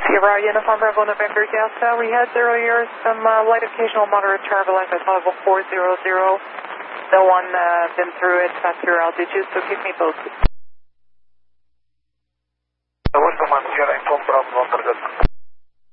Sierra Uniform Bravo November, yes. We had earlier some light occasional moderate turbulence at level 400. No one been through it at your altitude, so keep me posted.